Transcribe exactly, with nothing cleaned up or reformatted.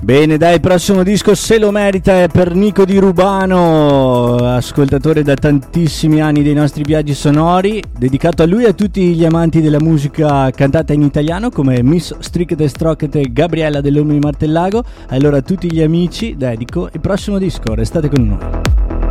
Bene, dai, il prossimo disco se lo merita, è per Nico Di Rubano, ascoltatore da tantissimi anni dei nostri viaggi sonori, dedicato a lui e a tutti gli amanti della musica cantata in italiano come Miss Strickete Strockete Gabriella dell'Uomo di Martellago. Allora a tutti gli amici dedico il prossimo disco, restate con noi.